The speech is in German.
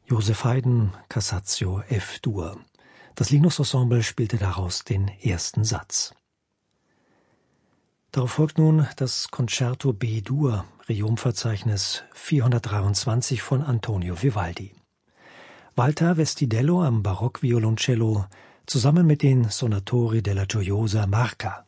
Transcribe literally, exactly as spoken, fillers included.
Joseph Haydn, Cassazio F-Dur. Das Linus-Ensemble spielte daraus den ersten Satz. Darauf folgt nun das Concerto B-Dur, Regiumverzeichnis vierhundertdreiundzwanzig von Antonio Vivaldi. Walter Vestidello am Barockvioloncello zusammen mit den Sonatori della Gioiosa Marca.